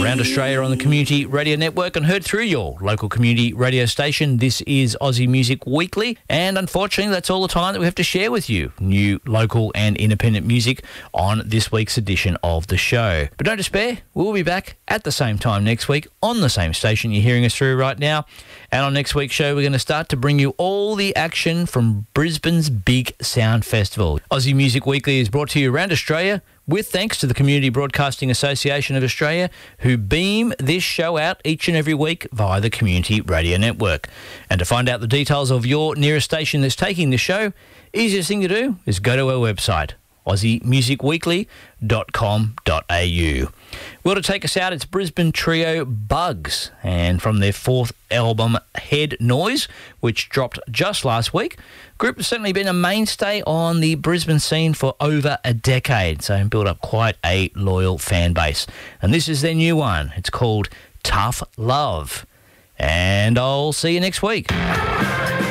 around Australia on the Community Radio Network and heard through your local community radio station. This is Aussie Music Weekly, and unfortunately that's all the time that we have to share with you. New, local and independent music on this week's edition of the show. But don't despair, we'll be back at the same time next week on the same station you're hearing us through right now. And on next week's show, we're going to start to bring you all the action from Brisbane's Big Sound Festival. Aussie Music Weekly is brought to you around Australia with thanks to the Community Broadcasting Association of Australia, who beam this show out each and every week via the Community Radio Network. And to find out the details of your nearest station that's taking the show, easiest thing to do is go to our website, aussiemusicweekly.com.au. Well, to take us out, it's Brisbane trio Bugs, and from their fourth album, Head Noise, which dropped just last week. The group has certainly been a mainstay on the Brisbane scene for over a decade, so built up quite a loyal fan base. And this is their new one. It's called Tough Love. And I'll see you next week.